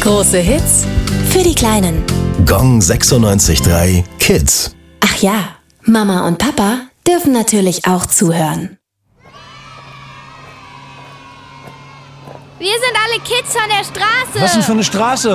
Große Hits für die Kleinen. Gong 96.3 Kids. Ach ja, Mama und Papa dürfen natürlich auch zuhören. Wir sind alle Kids von der Straße. Was denn für eine Straße?